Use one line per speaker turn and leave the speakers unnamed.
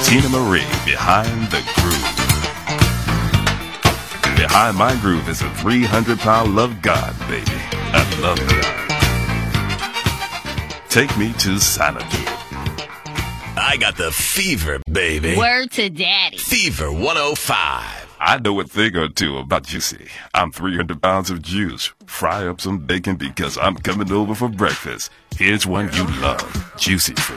Tina Marie, Behind the Groove. Behind my groove is a 300-pound love God, baby. I love God. Take me to Xanadu.
I got the fever, baby.
Word to daddy.
Fever 105.
I know a thing or two about juicy. I'm 300 pounds of juice. Fry up some bacon because I'm coming over for breakfast. Here's one you love. Juicy for